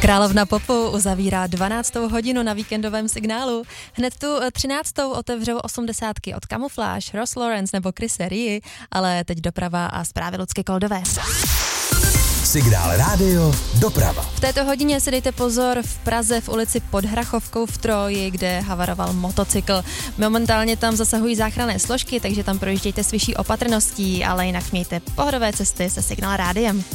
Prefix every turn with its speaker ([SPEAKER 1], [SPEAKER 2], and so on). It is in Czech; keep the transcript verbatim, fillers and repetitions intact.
[SPEAKER 1] Královna popu uzavírá dvanáctou hodinu na víkendovém signálu. Hned tu třináctou otevřou osmdesátky od Camouflage, Ross Lawrence nebo Chrisse Rii, ale teď doprava a zprávy Lucky Koldové.
[SPEAKER 2] Signál rádio, doprava.
[SPEAKER 1] V této hodině si dejte pozor v Praze v ulici pod Hrachovkou v Troji, kde havaroval motocykl. Momentálně tam zasahují záchranné složky, takže tam projíždějte s vyšší opatrností, ale jinak mějte pohodové cesty se Signál rádiem.